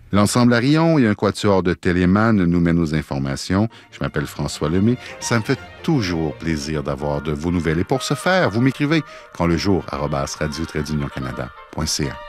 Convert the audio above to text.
L'Ensemble Arion et un quatuor de Téléman nous mènent aux informations. Je m'appelle François Lemay. Ça me fait toujours plaisir d'avoir de vos nouvelles. Et pour ce faire, vous m'écrivez quand le jour @radio-canada.ca.